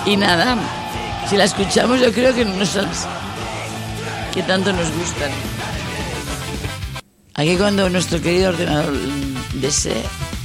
Y nada, si la escuchamos yo creo que no son las que tanto nos gustan. Aquí cuando nuestro querido ordenador desee